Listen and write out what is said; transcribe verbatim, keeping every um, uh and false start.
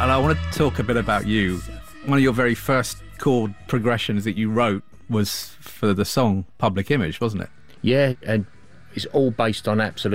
and I want to talk a bit about you. One of your very first chord progressions that you wrote was for the song Public Image, wasn't it? Yeah, and it's all based on Absolute